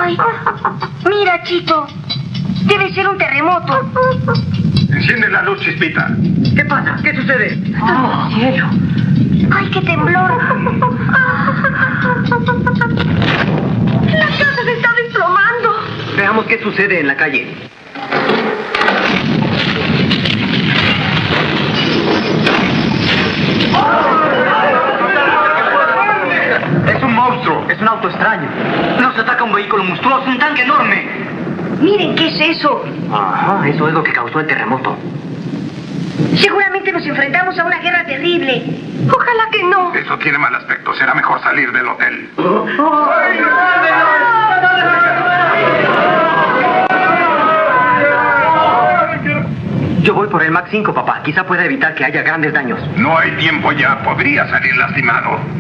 Ay, mira, Chito. Debe ser un terremoto. Enciende la luz, Chispita. ¿Qué pasa? ¿Qué sucede? ¡Oh, cielo! ¡Ay, qué temblor! ¡La casa se está desplomando! Veamos qué sucede en la calle. Es un monstruo. Es un auto extraño. Nos ataca un vehículo monstruoso, un tanque enorme. Miren, ¿qué es eso? Ajá, eso es lo que causó el terremoto. Seguramente nos enfrentamos a una guerra terrible. Ojalá que no. Eso tiene mal aspecto. Será mejor salir del hotel. Yo voy por el Mac 5, papá. Quizá pueda evitar que haya grandes daños. No hay tiempo ya. Podría salir lastimado.